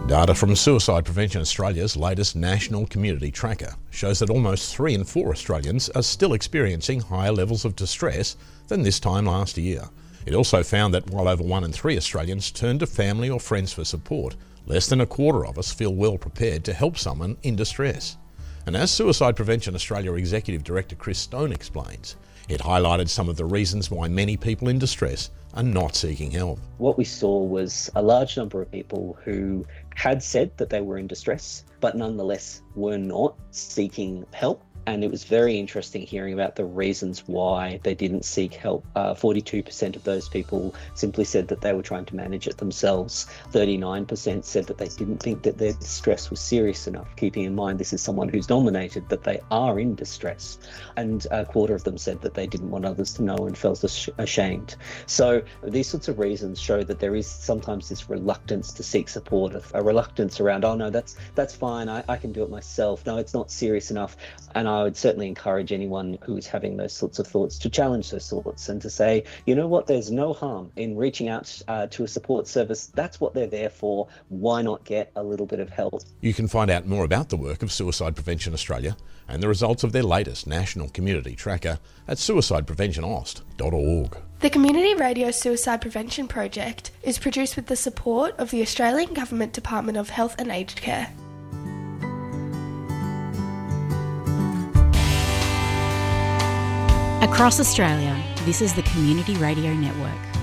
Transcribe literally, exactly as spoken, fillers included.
Data from Suicide Prevention Australia's latest National Community Tracker shows that almost three in four Australians are still experiencing higher levels of distress than this time last year. It also found that while over one in three Australians turn to family or friends for support, less than a quarter of us feel well prepared to help someone in distress. And as Suicide Prevention Australia Executive Director Chris Stone explains, it highlighted some of the reasons why many people in distress are not seeking help. What we saw was a large number of people who had said that they were in distress, but nonetheless were not seeking help. And it was very interesting hearing about the reasons why they didn't seek help. Uh, forty-two percent of those people simply said that they were trying to manage it themselves. thirty-nine percent said that they didn't think that their distress was serious enough, keeping in mind this is someone who's nominated that they are in distress. And a quarter of them said that they didn't want others to know and felt ashamed. So these sorts of reasons show that there is sometimes this reluctance to seek support, a reluctance around, oh no, that's that's fine, I, I can do it myself. No, it's not serious enough. And I would certainly encourage anyone who is having those sorts of thoughts to challenge those thoughts and to say, you know what, there's no harm in reaching out uh, to a support service. That's what they're there for. Why not get a little bit of help? You can find out more about the work of Suicide Prevention Australia and the results of their latest National Community Tracker at suicide prevention aust dot org. The Community Radio Suicide Prevention Project is produced with the support of the Australian Government Department of Health and Aged Care. Across Australia, this is the Community Radio Network.